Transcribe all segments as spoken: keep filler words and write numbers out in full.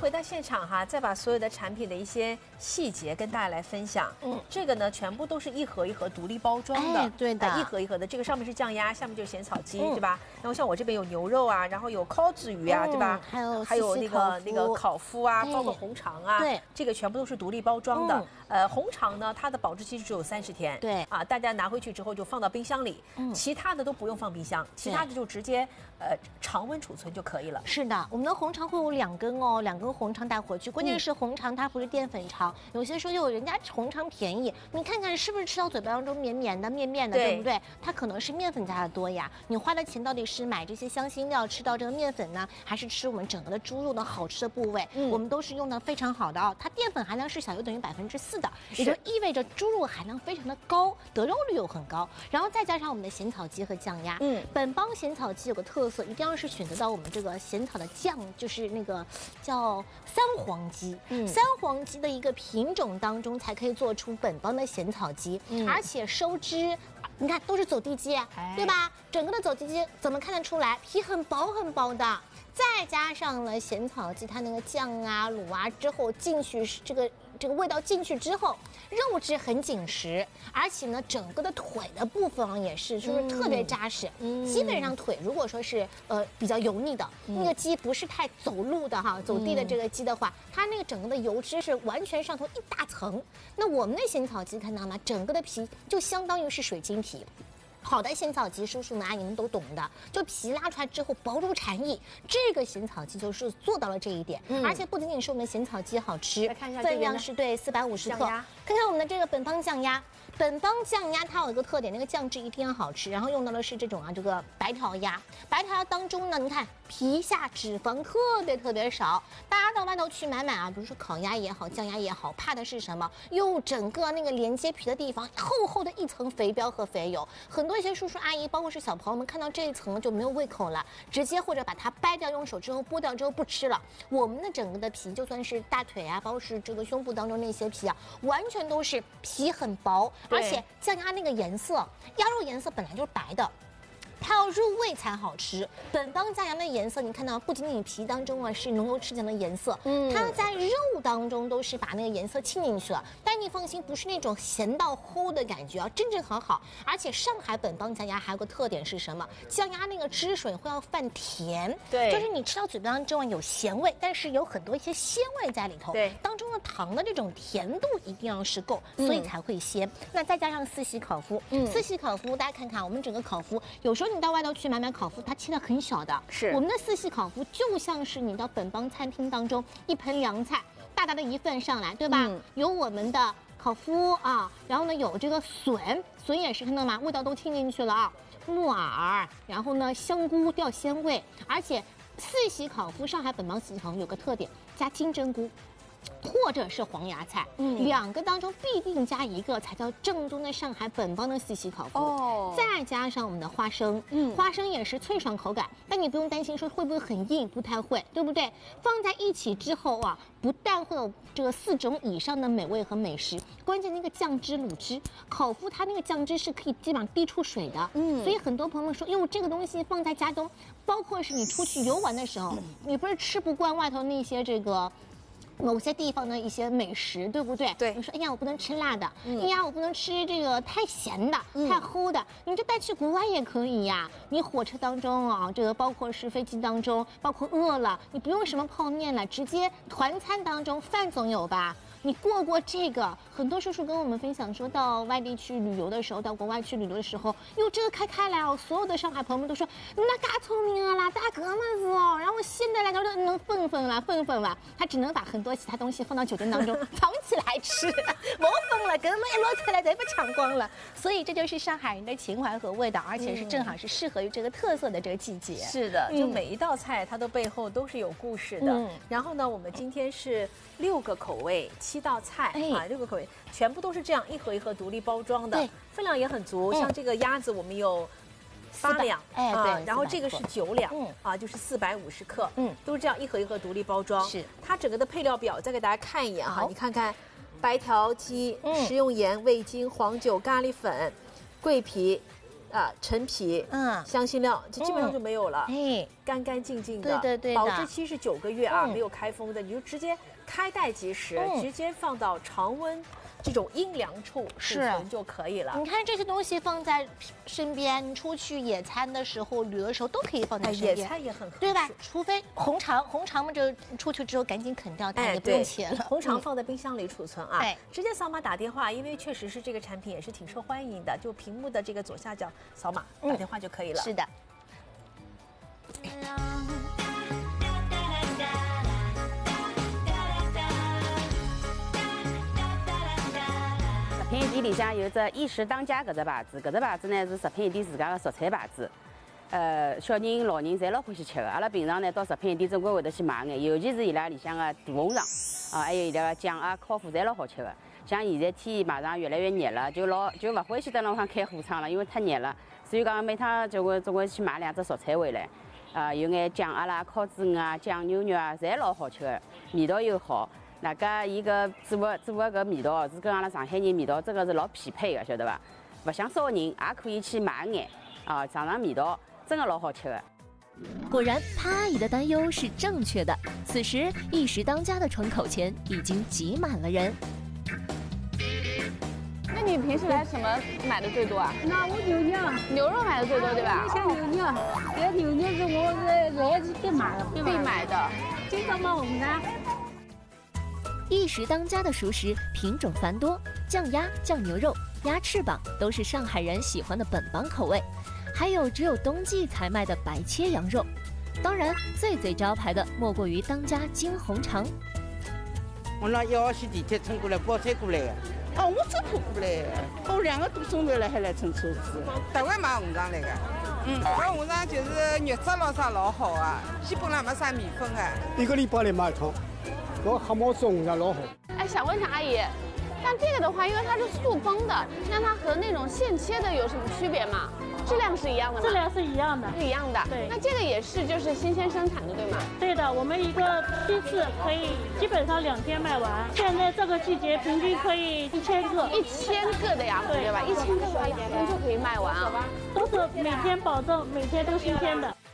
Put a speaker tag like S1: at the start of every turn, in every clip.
S1: 回到现场哈，再把所有的产品的一些细节跟大家来分享。嗯，这个呢全部都是一盒一盒独立包装的，
S2: 哎、对的、
S1: 呃，一盒一盒的。这个上面是酱鸭，下面就是咸草鸡，嗯、对吧？然后像我这边有牛肉啊，然后有烤子鱼啊，嗯、对吧？
S2: 还有
S1: 还有那个那个烤麸啊，包括红肠啊，
S2: 对，
S1: 这个全部都是独立包装的。嗯、呃，红肠呢，它的保质期只有三十天，
S2: 对
S1: 啊，大家拿回去之后就放到冰箱里，嗯、其他的都不用放冰箱，其他的就直接呃常温储存就可以了。
S2: 是的，我们的红肠会有两根哦，两根红肠带回去。关键是红肠它不是淀粉肠，嗯、有些时候有人家红肠便宜，你看看是不是吃到嘴巴当中绵绵的、面面的， 对, 对不对？它可能是面粉加的多呀。你花的钱到底是买这些香辛料吃到这个面粉呢，还是吃我们整个的猪肉的好吃的部位？嗯、我们都是用的非常好的哦。它淀粉含量是小于等于百分之四的，也就意味着猪肉含量非常的高，得肉率又很高。然后再加上我们的咸草鸡和酱鸭，嗯，本帮咸草鸡有个特色，一定要是选择到我们这个咸草的酱，就是那个叫三黄鸡，嗯，三黄鸡的一个品种当中才可以做出本帮的咸草鸡，嗯、而且收汁。你看，都是走地鸡，对吧？整个的走地鸡怎么看得出来？皮很薄很薄的，再加上了咸草鸡，它那个酱啊、卤啊之后进去，这个这个味道进去之后，肉质很紧实，而且呢，整个的腿的部分啊也是，就是特别扎实。嗯，基本上腿如果说是呃比较油腻的，嗯、那个鸡不是太走路的哈，走地的这个鸡的话，嗯、它那个整个的油脂是完全上头一大层。那我们的咸草鸡看到吗？整个的皮就相当于是水晶皮。好的咸草鸡，叔叔们阿姨们都懂的，就皮拉出来之后薄如蝉翼，这个咸草鸡就是做到了这一点，嗯、而且不仅仅是我们的咸草鸡好吃，
S1: 来看一下
S2: 分量是对四百五十克。看看我们的这个本帮酱鸭，本帮酱鸭它有一个特点，那个酱汁一定要好吃，然后用到的是这种啊这个白条鸭，白条鸭当中呢，你看皮下脂肪特别特别少，大家到外头去买买啊，比如说烤鸭也好，酱鸭也好，怕的是什么？又整个那个连接皮的地方厚厚的一层肥膘和肥油，很多一些叔叔阿姨，包括是小朋友们，看到这一层就没有胃口了，直接或者把它掰掉，用手之后剥掉之后不吃了。我们的整个的皮，就算是大腿啊，包括是这个胸部当中那些皮啊，完全都是皮很薄，而且酱鸭那个颜色，鸭肉颜色本来就是白的。它要入味才好吃。本帮酱鸭的颜色，你看到不仅仅皮当中啊是浓油赤酱的颜色，嗯，它在肉当中都是把那个颜色沁进去了。但你放心，不是那种咸到齁的感觉啊，真正很好。而且上海本帮酱鸭还有个特点是什么？酱鸭那个汁水会要泛甜，
S1: 对，
S2: 就是你吃到嘴巴当中有咸味，但是有很多一些鲜味在里头，
S1: 对，
S2: 当中的糖的这种甜度一定要是够，所以才会鲜。嗯、那再加上四喜烤麸，嗯，四喜烤麸大家看看，我们整个烤麸有时候。你到外头去买买烤麸，它切的很小的。是我们的四喜烤麸，就像是你到本帮餐厅当中一盆凉菜，大大的一份上来，对吧？嗯、有我们的烤麸啊，然后呢有这个笋，笋也是看到吗？味道都沁进去了啊，木耳，然后呢香菇掉鲜味，而且四喜烤麸，上海本帮四喜烤麸有个特点，加金针菇。或者是黄芽菜，嗯，两个当中必定加一个才叫正宗的上海本帮的四喜烤麸。哦，再加上我们的花生，嗯，花生也是脆爽口感，但你不用担心说会不会很硬，不太会，对不对？放在一起之后啊，不但会有这个四种以上的美味和美食，关键那个酱汁卤汁，烤麸它那个酱汁是可以基本上滴出水的，嗯，所以很多朋友们说，哟，这个东西放在家中，包括是你出去游玩的时候，你不是吃不惯外头那些这个。某些地方的一些美食，对不对？对，你说，哎呀，我不能吃辣的，嗯、哎呀，我不能吃这个太咸的、嗯、太齁的，你就带去国外也可以呀。你火车当中啊，这个包括是飞机当中，包括饿了，你不用什么泡面了，直接团餐当中饭总有吧？你过过这个，很多叔叔跟我们分享说，到外地去旅游的时候，到国外去旅游的时候，哟，这个开开来哦，所有的上海朋友们都说，那嘎聪明啊啦，大哥么子哦，然后现在来都能分分了，分分了，他只能把很多其他东西放到酒店当中藏起来吃，没分了，根本一摞出来再被抢光了。所以这就是上海人的情怀和味道，而且是正好是适合于这个特色的这个季节。嗯、
S1: 是的，就每一道菜它都背后都是有故事的。嗯、然后呢，我们今天是六个口味。七道菜、哎、啊，六个口味全部都是这样一盒一盒独立包装的，分量也很足。嗯、像这个鸭子，我们有八两，
S2: 哎，
S1: 啊，然后这个是九两，嗯，啊，就是四百五十克，嗯，都是这样一盒一盒独立包装。是它整个的配料表，再给大家看一眼哈，你看看，白条鸡、嗯、食用盐、味精、黄酒、咖喱粉、桂皮。 啊，陈皮，嗯，香辛料，这基本上就没有了，哎，干干净净的，
S2: 对对对，
S1: 保质期是九个月啊，没有开封的，你就直接开袋即食，直接放到常温这种阴凉处储存就可以了。
S2: 你看这些东西放在身边，你出去野餐的时候、旅游的时候都可以放在身边，
S1: 野餐也很合适，
S2: 对吧？除非红肠，红肠嘛，就出去之后赶紧啃掉它，也不用切了。
S1: 红肠放在冰箱里储存啊，直接扫码打电话，因为确实是这个产品也是挺受欢迎的，就屏幕的这个左下角扫码打电话就可以了。
S2: 是的。
S3: 食品店里向有只一时当家搿只牌子，搿只牌子呢是食品店自家的蔬菜牌子。呃，小人、老人侪老欢喜吃的。阿拉平常呢到食品店总归会得去买眼，尤其是伊拉里向的大红肠啊，还有伊拉个酱啊、烤麸，侪老好吃的。像现在天马上越来越热了，就老就勿欢喜在路上开货场了，因为太热了。所以讲每趟就会总归去买两只蔬菜回来，啊、呃，有眼酱鸭啦、烤子鱼啊、酱牛肉啊，侪老好吃的，味道又好。那个伊个做的做的搿味道是跟阿拉上海人味道真的是老匹配的，晓得伐？勿想烧人也可以去买眼啊，尝尝味道，真的老好吃的。
S4: 果然，潘阿姨的担忧是正确的。此时，一时当家的窗口前已经挤满了人。
S5: 那你平时来什么买的最多啊？
S6: 那我牛肉，
S5: 牛肉买的最多，对吧？
S6: 像牛肉，这牛肉是我来来是必买的，
S5: 必买的。
S6: 经常买红肠。
S4: 一时当家的熟食品种繁多，酱鸭、酱牛肉、鸭翅膀都是上海人喜欢的本帮口味，还有只有冬季才卖的白切羊肉。当然，最最招牌的莫过于当家金红肠。
S7: 我拿一号线地铁乘过来，包车过来的。哦，我走路过来的，我两个多钟头了还来乘车子。
S8: 台湾买红肠来的。嗯，搿红肠就是肉质老啥老好啊，基本上没啥米粉啊。
S9: 一个礼拜来买一趟。我黑毛做红肠老好。
S5: 哎，想问一下阿姨，像这个的话，因为它是塑封的，那它和那种现切的有什么区别吗？质量是一样的吗？
S6: 质量是一样的，
S5: 是一样的。对，那这个也是就是新鲜生产的，对吗？
S6: 对的，我们一个批次可以基本上两天卖完。现在这个季节平均可以一千个，
S5: 一千个的样子，对吧？一千个的话，两天就可以卖完啊。
S6: 都是每天保证每天都新鲜的。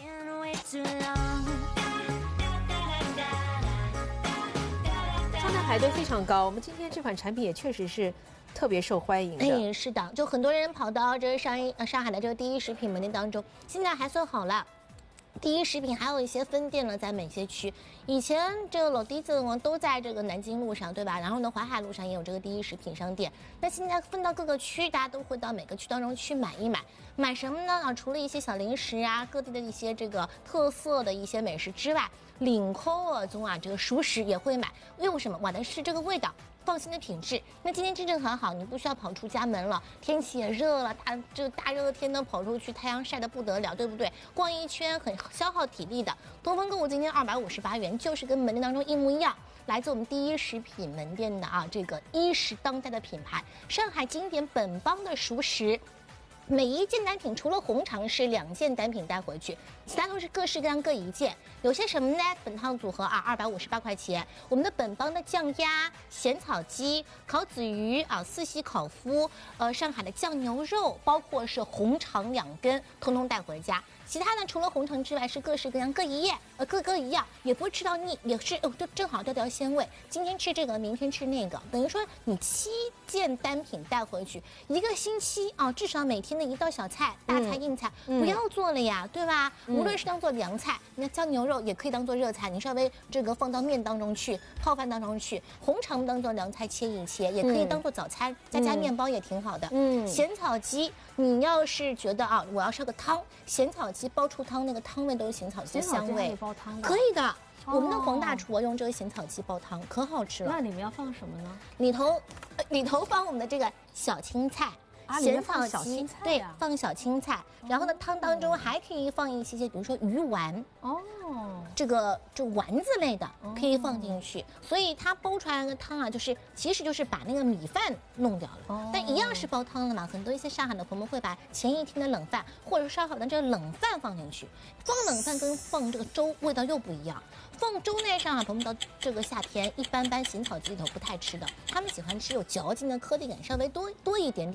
S1: 排队非常高，我们今天这款产品也确实是特别受欢迎的。
S2: 哎，是的，就很多人跑到这个上一呃上海的这个第一食品门店当中，现在还算好了。第一食品还有一些分店呢，在美协区。以前这个老弟子呢都在这个南京路上，对吧？然后呢，淮海路上也有这个第一食品商店。那现在分到各个区，大家都会到每个区当中去买一买。买什么呢？啊，除了一些小零食啊，各地的一些这个特色的一些美食之外，领口啊中啊这个熟食也会买。为什么？买的是这个味道。放心的品质。那今天真正很好，你不需要跑出家门了，天气也热了，大这大热天呢跑出去，太阳晒得不得了，对不对？逛一圈很消耗体力的。多芬购物今天二百五十八元，就是跟门店当中一模一样。来自我们第一食品门店的啊，这个一时当家的品牌，上海经典本帮的熟食。每一件单品除了红肠是两件单品带回去，其他都是各式各样各一件。有些什么呢？本套组合啊，二百五十八块钱。我们的本帮的酱鸭、咸草鸡、烤子鱼啊、四喜烤麸，呃，上海的酱牛肉，包括是红肠两根，通通带回家。其他呢，除了红肠之外，是各式各样各一样，呃，各各一样，也不会吃到腻，也是哦，就正好调调鲜味。今天吃这个，明天吃那个，等于说你七件单品带回去，一个星期啊，至少每天的一道小菜，大菜硬菜、嗯、不要做了呀，对吧？嗯、无论是当做凉菜，那酱牛肉也可以当做热菜，你稍微这个放到面当中去，泡饭当中去，红肠当做凉菜切一切，也可以当做早餐，再加面包也挺好的。嗯，咸草鸡，你要是觉得啊，我要烧个汤，咸草鸡。煲出汤，那个汤味都是咸草鸡的香味，
S1: 煲汤
S2: 可以的。我们的黄大厨用这个咸草鸡煲汤，可好吃了。
S1: 那里面要放什么呢？
S2: 里头，呃、里头放我们的这个小青菜。
S1: 啊、
S2: 咸草鸡、
S1: 啊、
S2: 对，放小青菜，然后呢，汤当中还可以放一些些，比如说鱼丸哦，这个就丸子类的可以放进去，所以它煲出来的汤啊，就是其实就是把那个米饭弄掉了，哦、但一样是煲汤的嘛。很多一些上海的朋友会把前一天的冷饭或者烧好的这个冷饭放进去，放冷饭跟放这个粥味道又不一样。放粥呢，上海朋友到这个夏天一般般咸草鸡里头不太吃的，他们喜欢吃有嚼劲的颗粒感稍微多多一点点的。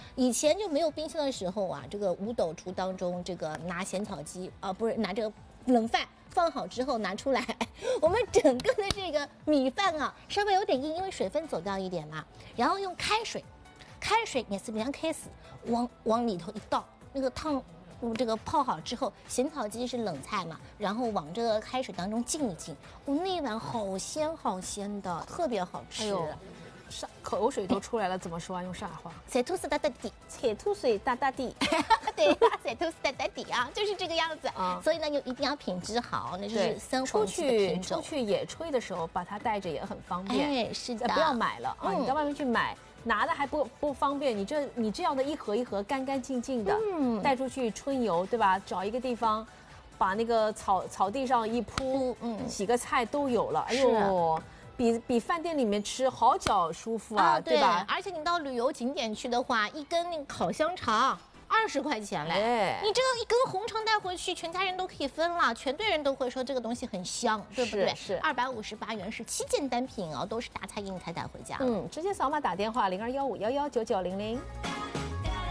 S2: 以前就没有冰箱的时候啊，这个五斗橱当中，这个拿咸草鸡啊、呃，不是拿这个冷饭放好之后拿出来，我们整个的这个米饭啊稍微有点硬，因为水分走掉一点嘛，然后用开水，开水也是凉开始往往里头一倒，那个汤。这个泡好之后，咸草鸡是冷菜嘛，然后往这个开水当中浸一浸，哦，那一碗好鲜好鲜的，特别好吃。哎呦，
S1: 上口水都出来了，怎么说啊？用上海话？
S2: 菜吐司哒哒地，
S1: 菜吐水哒哒地。
S2: 对，菜吐司哒哒地啊，就是这个样子。啊，所以呢，就一定要品质好，那就是深黄色的品种。
S1: 出去出去野炊的时候，把它带着也很方便。
S2: 哎，是的，
S1: 不要买了啊！你到外面去买。拿的还不不方便，你这你这样的一盒一盒干干净净的，嗯，带出去春游，对吧？找一个地方，把那个草草地上一铺，嗯，洗个菜都有了。哎呦，比比饭店里面吃好脚舒服啊，啊对吧？
S2: 而且你到旅游景点去的话，一根那个烤香肠。二十块钱嘞，哎，你这个一根红肠带回去，全家人都可以分了，全队人都会说这个东西很香，对不对？
S1: 是
S2: 二百五十八元是七件单品哦，都是大菜硬菜带回家。
S1: 嗯，直接扫码打电话零二幺五幺幺九九零零。